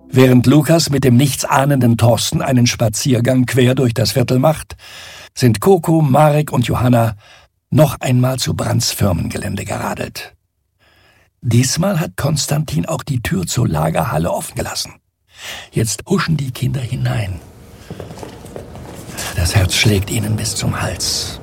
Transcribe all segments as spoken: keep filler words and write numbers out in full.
Während Lukas mit dem nichtsahnenden Thorsten einen Spaziergang quer durch das Viertel macht, sind Coco, Marek und Johanna noch einmal zu Brandts Firmengelände geradelt. Diesmal hat Konstantin auch die Tür zur Lagerhalle offen gelassen. Jetzt huschen die Kinder hinein. Das Herz schlägt ihnen bis zum Hals.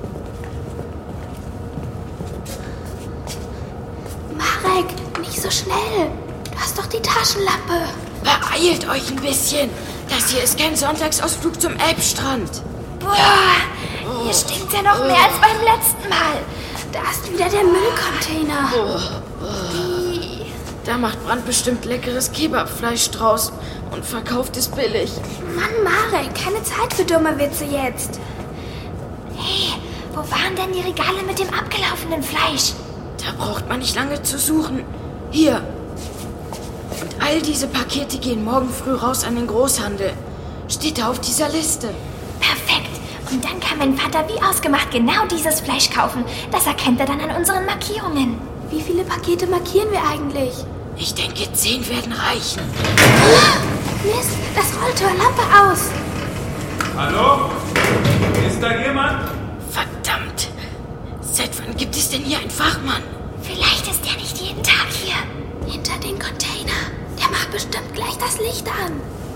Marek, nicht so schnell. Du hast doch die Taschenlampe. Beeilt euch ein bisschen. Das hier ist kein Sonntagsausflug zum Elbstrand. Boah, hier stinkt ja noch mehr als beim letzten Mal. Da ist wieder der Müllcontainer. Die... Da macht Brandt bestimmt leckeres Kebabfleisch draus und verkauft es billig. Mann, Marek, keine Zeit für dumme Witze jetzt. Hey, wo waren denn die Regale mit dem abgelaufenen Fleisch? Da braucht man nicht lange zu suchen. Hier. Und all diese Pakete gehen morgen früh raus an den Großhandel. Steht da auf dieser Liste. Perfekt. Und dann kann mein Vater wie ausgemacht genau dieses Fleisch kaufen. Das erkennt er dann an unseren Markierungen. Wie viele Pakete markieren wir eigentlich? Ich denke, zehn werden reichen. Mist, das Rolltor, Lampe aus. Hallo? Ist da jemand? Verdammt. Seit wann gibt es denn hier einen Fachmann? Vielleicht ist er nicht jeden Tag hier. Hinter den Container. Der macht bestimmt gleich das Licht an.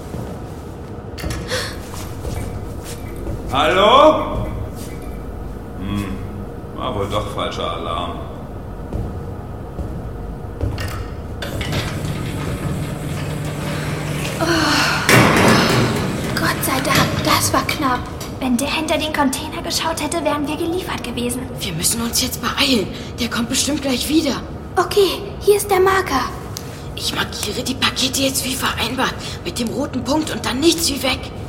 Hallo? Hm, war wohl doch falscher Alarm. Oh. Gott sei Dank, das war knapp. Wenn der hinter den Container geschaut hätte, wären wir geliefert gewesen. Wir müssen uns jetzt beeilen. Der kommt bestimmt gleich wieder. Okay, hier ist der Marker. Ich markiere die Pakete jetzt wie vereinbart. Mit dem roten Punkt und dann nichts wie weg.